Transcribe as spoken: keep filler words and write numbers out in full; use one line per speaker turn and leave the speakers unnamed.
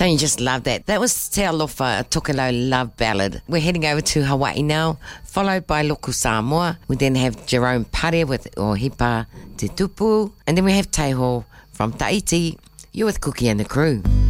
Don't you just love that? That was Te Alofa, a Tokelau love ballad. We're heading over to Hawaii now, followed by Loku Samoa. We then have Jerome Pare with O Hipa Te Tupu. And then we have Teiho from Tahiti. You're with Cookie and the crew.